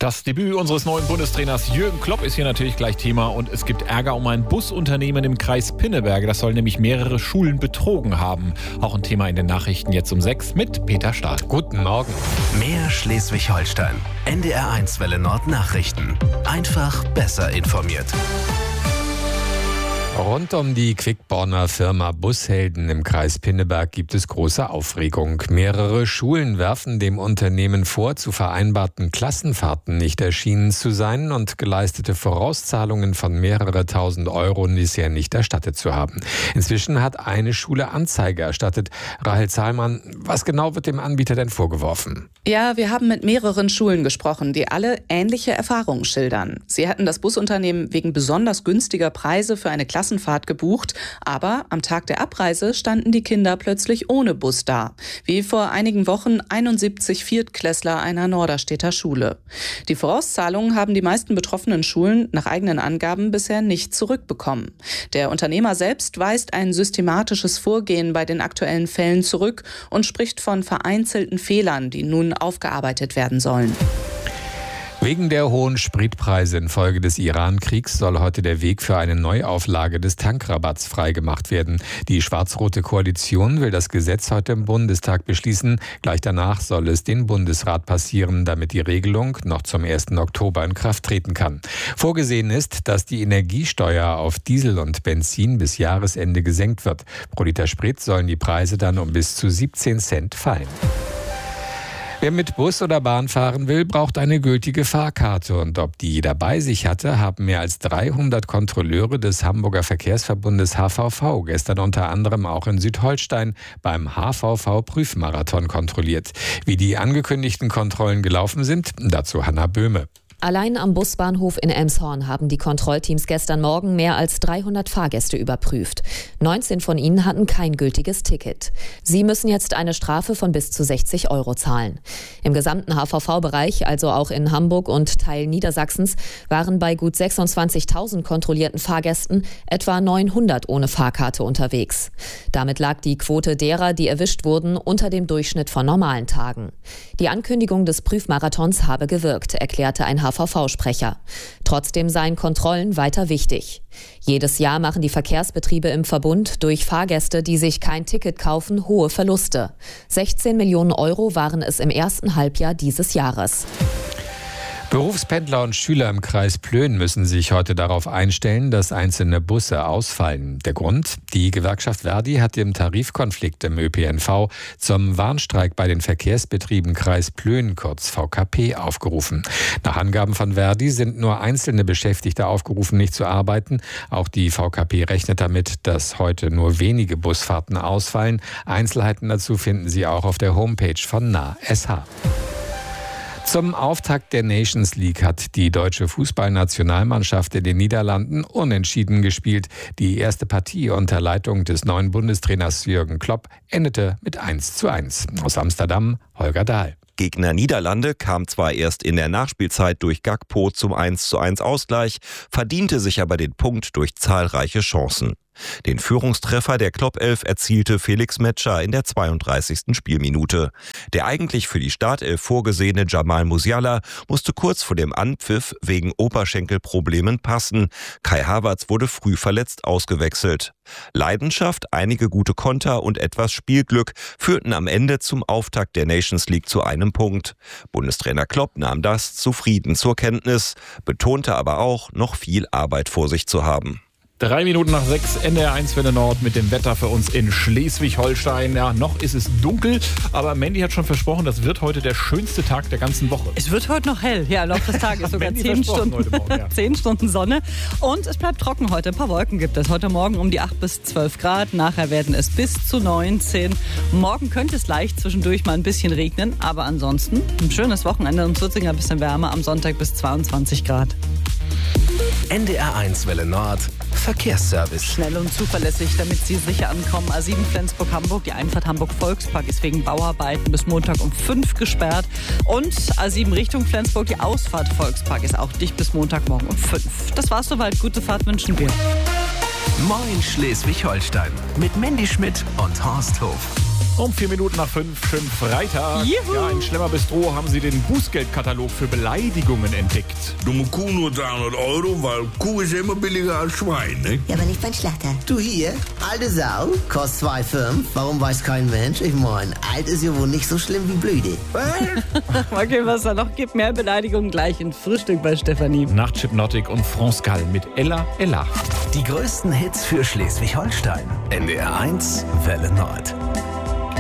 Das Debüt unseres neuen Bundestrainers Jürgen Klopp ist hier natürlich gleich Thema und es gibt Ärger um ein Busunternehmen im Kreis Pinneberg. Das soll nämlich mehrere Schulen betrogen haben. Auch ein Thema in den Nachrichten jetzt um 6 mit Peter Stahl. Guten Morgen. Mehr Schleswig-Holstein. NDR1 Welle Nord Nachrichten. Einfach besser informiert. Rund um die Quickborner Firma Bushelden im Kreis Pinneberg gibt es große Aufregung. Mehrere Schulen werfen dem Unternehmen vor, zu vereinbarten Klassenfahrten nicht erschienen zu sein und geleistete Vorauszahlungen von mehrere tausend Euro bisher nicht erstattet zu haben. Inzwischen hat eine Schule Anzeige erstattet. Rahel Zahlmann, was genau wird dem Anbieter denn vorgeworfen? Ja, wir haben mit mehreren Schulen gesprochen, die alle ähnliche Erfahrungen schildern. Sie hatten das Busunternehmen wegen besonders günstiger Preise für eine Klassenfahrt gebucht, aber am Tag der Abreise standen die Kinder plötzlich ohne Bus da, wie vor einigen Wochen 71 Viertklässler einer Norderstedter Schule. Die Vorauszahlungen haben die meisten betroffenen Schulen nach eigenen Angaben bisher nicht zurückbekommen. Der Unternehmer selbst weist ein systematisches Vorgehen bei den aktuellen Fällen zurück und spricht von vereinzelten Fehlern, die nun aufgearbeitet werden sollen. Wegen der hohen Spritpreise infolge des Iran-Kriegs soll heute der Weg für eine Neuauflage des Tankrabatts freigemacht werden. Die schwarz-rote Koalition will das Gesetz heute im Bundestag beschließen. Gleich danach soll es den Bundesrat passieren, damit die Regelung noch zum 1. Oktober in Kraft treten kann. Vorgesehen ist, dass die Energiesteuer auf Diesel und Benzin bis Jahresende gesenkt wird. Pro Liter Sprit sollen die Preise dann um bis zu 17 Cent fallen. Wer mit Bus oder Bahn fahren will, braucht eine gültige Fahrkarte. Und ob die jeder bei sich hatte, haben mehr als 300 Kontrolleure des Hamburger Verkehrsverbundes HVV gestern unter anderem auch in Südholstein beim HVV-Prüfmarathon kontrolliert. Wie die angekündigten Kontrollen gelaufen sind, dazu Hanna Böhme. Allein am Busbahnhof in Elmshorn haben die Kontrollteams gestern Morgen mehr als 300 Fahrgäste überprüft. 19 von ihnen hatten kein gültiges Ticket. Sie müssen jetzt eine Strafe von bis zu 60 Euro zahlen. Im gesamten HVV-Bereich, also auch in Hamburg und Teilen Niedersachsens, waren bei gut 26.000 kontrollierten Fahrgästen etwa 900 ohne Fahrkarte unterwegs. Damit lag die Quote derer, die erwischt wurden, unter dem Durchschnitt von normalen Tagen. Die Ankündigung des Prüfmarathons habe gewirkt, erklärte ein HVV-Sprecher. Trotzdem seien Kontrollen weiter wichtig. Jedes Jahr machen die Verkehrsbetriebe im Verbund durch Fahrgäste, die sich kein Ticket kaufen, hohe Verluste. 16 Millionen Euro waren es im ersten Halbjahr dieses Jahres. Berufspendler und Schüler im Kreis Plön müssen sich heute darauf einstellen, dass einzelne Busse ausfallen. Der Grund? Die Gewerkschaft Verdi hat im Tarifkonflikt im ÖPNV zum Warnstreik bei den Verkehrsbetrieben Kreis Plön, kurz VKP, aufgerufen. Nach Angaben von Verdi sind nur einzelne Beschäftigte aufgerufen, nicht zu arbeiten. Auch die VKP rechnet damit, dass heute nur wenige Busfahrten ausfallen. Einzelheiten dazu finden Sie auch auf der Homepage von NAH. Zum Auftakt der Nations League hat die deutsche Fußballnationalmannschaft in den Niederlanden unentschieden gespielt. Die erste Partie unter Leitung des neuen Bundestrainers Jürgen Klopp endete mit 1:1. Aus Amsterdam, Holger Dahl. Gegner Niederlande kam zwar erst in der Nachspielzeit durch Gakpo zum 1:1 Ausgleich, verdiente sich aber den Punkt durch zahlreiche Chancen. Den Führungstreffer der Klopp-Elf erzielte Felix Metscher in der 32. Spielminute. Der eigentlich für die Startelf vorgesehene Jamal Musiala musste kurz vor dem Anpfiff wegen Oberschenkelproblemen passen. Kai Havertz wurde früh verletzt ausgewechselt. Leidenschaft, einige gute Konter und etwas Spielglück führten am Ende zum Auftakt der Nations League zu einem Punkt. Bundestrainer Klopp nahm das zufrieden zur Kenntnis, betonte aber auch, noch viel Arbeit vor sich zu haben. 3 Minuten nach 6, NDR1 Welle Nord mit dem Wetter für uns in Schleswig-Holstein. Ja, noch ist es dunkel, aber Mandy hat schon versprochen, das wird heute der schönste Tag der ganzen Woche. Es wird heute noch hell, ja, im Laufe des Tages sogar 10 Stunden, heute Morgen, ja. 10 Stunden Sonne und es bleibt trocken heute. Ein paar Wolken gibt es. Heute Morgen um die 8 bis 12 Grad, nachher werden es bis zu 19. Morgen könnte es leicht zwischendurch mal ein bisschen regnen, aber ansonsten ein schönes Wochenende und es wird sogar ein bisschen wärmer, am Sonntag bis 22 Grad. NDR1 Welle Nord Verkehrsservice. Schnell und zuverlässig, damit Sie sicher ankommen. A7 Flensburg-Hamburg, die Einfahrt Hamburg-Volkspark ist wegen Bauarbeiten bis Montag um 5 gesperrt. Und A7 Richtung Flensburg, die Ausfahrt Volkspark ist auch dicht bis Montagmorgen um 5. Das war's soweit. Gute Fahrt wünschen wir. Moin Schleswig-Holstein mit Mandy Schmidt und Horst Hof. Um 4 Minuten nach 5, schönen Freitag. Juhu. Ja, in Schlemmer Bistro haben sie den Bußgeldkatalog für Beleidigungen entdeckt. Dumme Kuh nur 300 €, weil Kuh ist ja immer billiger als Schwein, ne? Ja, aber nicht beim Schlachter. Du hier, alte Sau, kostet 2,5. Warum weiß kein Mensch? Ich mein, alt ist ja wohl nicht so schlimm wie blöde. Okay, was da noch gibt, mehr Beleidigungen gleich in Frühstück bei Stefanie. Nach Chipnotic und France Gall mit Ella Ella. Die größten Hits für Schleswig-Holstein. NDR 1 Welle Nord.